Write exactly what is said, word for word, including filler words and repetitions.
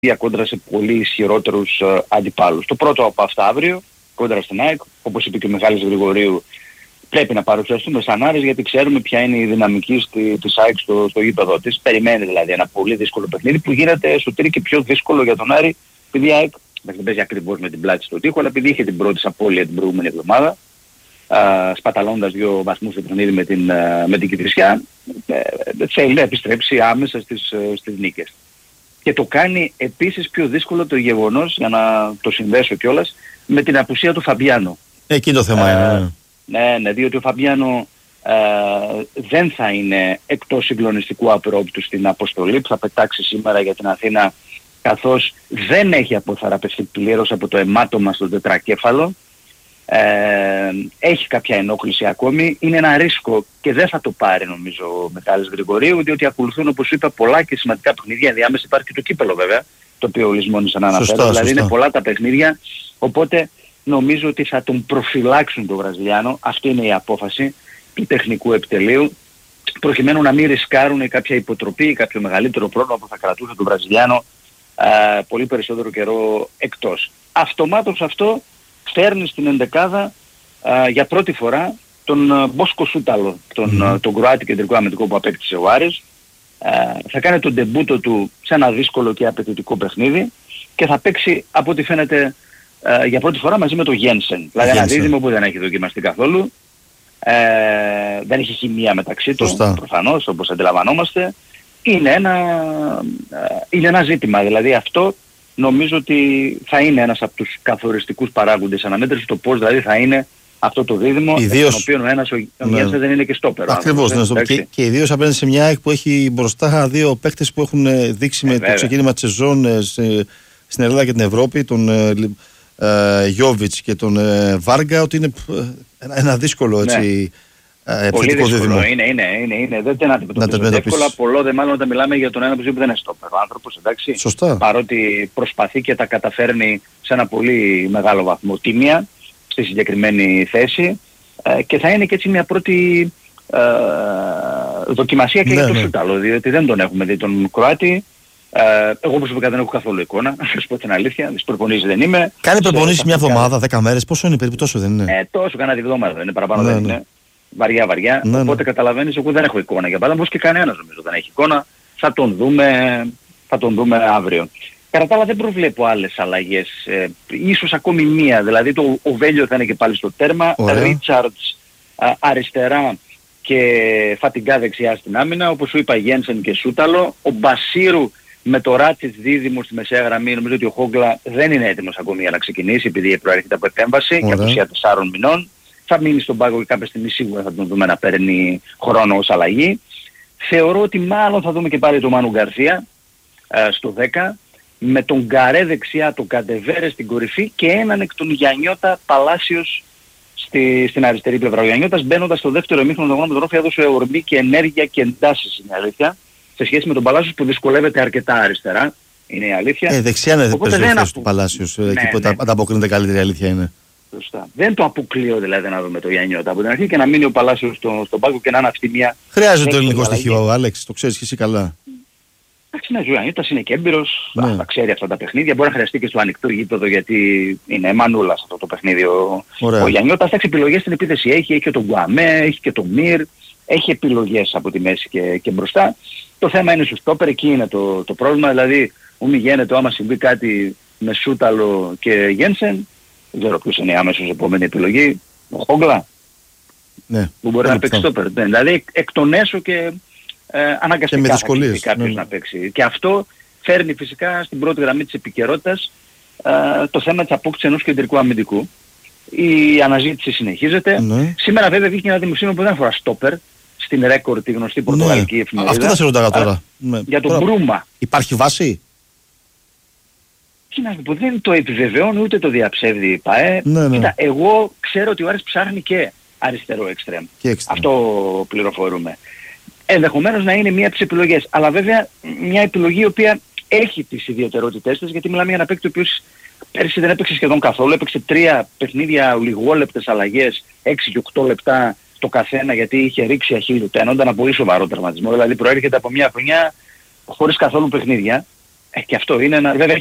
κόντρα σε πολύ ισχυρότερους ε, αντιπάλους. Το πρώτο από αυτά αύριο, κόντρα στην ΑΕΚ, όπως είπε και ο Μιχάλης Γρηγορίου, πρέπει να παρουσιαστούμε σαν Άρης, γιατί ξέρουμε ποια είναι η δυναμική στη, της ΑΕΚ στο, στο γήπεδο της. Περιμένει δηλαδή ένα πολύ δύσκολο παιχνίδι που γίνεται στο τρί και πιο δύσκολο για τον Άρη, επειδή η ΑΕΚ δεν παίζει ακριβώς με την πλάτη στο τοίχο, αλλά επειδή είχε την πρώτη απώλεια την προηγούμενη εβδομάδα, Uh, σπαταλώντας δύο βαθμούς το παιχνίδι με την, uh, με την Κηφισιά, uh, θέλει να επιστρέψει άμεσα στις, uh, στις νίκες. Και το κάνει επίσης πιο δύσκολο το γεγονός, για να το συνδέσω κιόλας, με την απουσία του Φαμπιάνο. Εκεί το θέμα uh, είναι. Ναι, ναι, διότι ο Φαμπιάνο uh, δεν θα είναι εκτός συγκλονιστικού απρόπτου στην αποστολή που θα πετάξει σήμερα για την Αθήνα, καθώς δεν έχει αποθαραπευτεί πλήρως από το αιμάτωμα στο τετρακέφαλο. Ε, έχει κάποια ενόχληση ακόμη, είναι ένα ρίσκο και δεν θα το πάρει νομίζω ο Μιχάλης Γρηγορίου, διότι ακολουθούν, όπως είπα, πολλά και σημαντικά παιχνίδια. Ενδιάμεσα υπάρχει και το κύπελο βέβαια, το οποίο ο Λησμόνης αναφέρει, δηλαδή σωστά. Είναι πολλά τα παιχνίδια, οπότε νομίζω ότι θα τον προφυλάξουν τον Βραζιλιάνο. Αυτή είναι η απόφαση του τεχνικού επιτελείου, προκειμένου να μην ρισκάρουν κάποια υποτροπή ή κάποιο μεγαλύτερο πρόβλημα που θα κρατούσε τον Βραζιλιάνο ε, πολύ περισσότερο καιρό εκτός. Αυτομάτως αυτό φέρνει στην ενδεκάδα α, για πρώτη φορά τον α, Μπόσκο Σούταλο, τον, mm. τον Κροάτη κεντρικό αμυντικό που απέκτησε ο Άρης. Α, θα κάνει τον ντεμπούτο του σε ένα δύσκολο και απαιτητικό παιχνίδι και θα παίξει από ό,τι φαίνεται α, για πρώτη φορά μαζί με τον Γένσεν. Δηλαδή ένα δίδυμο που δεν έχει δοκιμαστεί καθόλου. Ε, δεν έχει χημεία μεταξύ του, προφανώς, όπως αντιλαμβανόμαστε. Είναι ένα, είναι ένα ζήτημα. Δηλαδή αυτό νομίζω ότι θα είναι ένας από τους καθοριστικούς παράγοντες αναμέτρησης, το πώς δηλαδή θα είναι αυτό το δίδυμο, ιδίως, στον οποίο ο ένας ο ναι. Γιάννης δεν είναι και στόπερ. Ακριβώς, ναι, στο, και, και ιδίως απέναντι σε μια ΑΕΚ που έχει μπροστά δύο παίκτες που έχουν δείξει με ε, το βέβαια. ξεκίνημα της σεζόν σε, στην Ελλάδα και την Ευρώπη, τον ε, Γιόβιτς και τον ε, Βάργκα, ότι είναι ένα, ένα δύσκολο έτσι, ναι. Πολύ δύσκολο, είναι, είναι, είναι, είναι, δεν την αντιμετωπίζουν εύκολα, πολλό δε μάλλον όταν μιλάμε για τον ένα που δεν είναι στόπερ ο άνθρωπος, εντάξει. Σωστά. Παρότι προσπαθεί και τα καταφέρνει σε ένα πολύ μεγάλο βαθμό τίμια στη συγκεκριμένη θέση ε, και θα είναι και έτσι μια πρώτη ε, δοκιμασία και ναι, για τον ναι. Σούταλο, διότι δεν τον έχουμε δει τον Κροάτη. Ε, εγώ προσωπικά δεν έχω καθόλου εικόνα, να σας πω την αλήθεια, τις προπονήσεις δεν είμαι. Κάνει προπονήσεις μια εβδομάδα, δέκα μέρες, πόσο είναι περίπου, τόσο δεν είναι? Ε, τόσο, κάνα τη εβδομάδα δεν είναι, παραπάνω ναι, δεν είναι. Ναι. Βαριά βαριά, ναι, οπότε ναι. καταλαβαίνεις, εγώ δεν έχω εικόνα για πάντα, όπως και κανένας νομίζω δεν έχει εικόνα, θα τον δούμε, θα τον δούμε αύριο. Κατά τα άλλα δεν προβλέπω άλλες αλλαγές, ε, ίσως ακόμη μία, δηλαδή το, ο Βέλιο θα είναι και πάλι στο τέρμα, Ρίτσαρτς αριστερά και Φατιγκά δεξιά στην άμυνα, όπως σου είπα Γένσεν και Σούταλο, ο Μπασίρου με το Ράτσιτς δίδυμο στη μεσαία γραμμή, νομίζω ότι ο Χόγκλα δεν είναι έτοιμος ακόμη για να ξεκινήσει επειδή προέρχεται από επέμβαση και απουσία τεσσάρων μηνών. Θα μείνει στον πάγκο και κάποια στιγμή σίγουρα θα τον δούμε να παίρνει χρόνο ως αλλαγή. Θεωρώ ότι μάλλον θα δούμε και πάλι τον Μάνου Γκαρσία ε, στο δέκα, με τον Γκαρέ δεξιά, τον Καντεβέρε στην κορυφή και έναν εκ των Γιαννιώτα Παλάσιος στη, στην αριστερή πλευρά. Ο Γιαννιώτας μπαίνοντας στο δεύτερο ημίχρονο των αγώνων με τον Ρόφη έδωσε ορμή και ενέργεια και εντάσεις, είναι αλήθεια, σε σχέση με τον Παλάσιος που δυσκολεύεται αρκετά αριστερά. Είναι η αλήθεια. Ε, δεξιά είναι θέση του Παλάσιος, ναι, εκεί που ναι. ανταποκρίνεται καλύτερη, αλήθεια είναι. Σωστά. Δεν το αποκλείω δηλαδή να δούμε το Γιαννιώτα από την αρχή και να μείνει ο Παλάσιος στο, στον πάγκο και να είναι αυτή μια... Χρειάζεται το ελληνικό στοιχείο, Άλεξ, το ξέρεις και εσύ καλά. Εντάξει, ναι, ο Γιαννιώτας είναι και έμπειρος, ναι. θα ξέρει αυτά τα παιχνίδια, μπορεί να χρειαστεί και στο ανοιχτό γήπεδο γιατί είναι μανούλας αυτό το παιχνίδι ο, ο Γιαννιώτας. Εντάξει, επιλογές στην επίθεση έχει, έχει και τον Γκουαμέ, έχει και τον Μυρ, έχει επιλογές από τη μέση και, και μπροστά. Το θέμα είναι στο στόπερ, εκεί είναι το, το πρόβλημα, δηλαδή ου μη γίνεται άμα συμβεί κάτι με Σούταλο και Γένσεν. Δεν ξέρω ποιος είναι η άμεσος επόμενη επιλογή. Ο Χόγκλα. Ναι. Που μπορεί να παίξει στόπερ. Ναι, δηλαδή εκ των έσω και ε, αναγκαστικά και με θα κάποιος ναι. να παίξει. Και αυτό φέρνει φυσικά στην πρώτη γραμμή της επικαιρότητας ε, το θέμα της απόκτησης ενός κεντρικού αμυντικού. Η αναζήτηση συνεχίζεται. Ναι. Σήμερα βέβαια βγήκε ένα δημοσίευμα που δεν αφορά στόπερ στην Ρέκορ, τη γνωστή πορτογαλική ναι. εφημερίδα. Αυτό θα σε ρωτάγα τώρα. Ναι. Για τον Μπρούμα. Υπάρχει βάση? Τι να σου πω, δεν το επιβεβαιώνει ούτε το διαψεύδει η ΠΑΕ. Ναι, ναι. Κοίτα, εγώ ξέρω ότι ο Άρης ψάχνει και αριστερό εξτρέμ. Αυτό πληροφορούμε. Ενδεχομένως να είναι μία από τις επιλογές. Αλλά βέβαια μια επιλογή η οποία έχει τις ιδιαιτερότητές της, γιατί μιλάμε για ένα παίκτη ο οποίος πέρσι δεν έπαιξε σχεδόν καθόλου. Έπαιξε τρία παιχνίδια λιγόλεπτες αλλαγές, έξι και οκτώ λεπτά το καθένα, γιατί είχε ρίξει αχίλου τένοντα, ένα πολύ σοβαρό τερματισμό. Δηλαδή προέρχεται από μια χρονιά χωρίς καθόλου παιχνίδια. Ε, και αυτό είναι ένα, βέβαια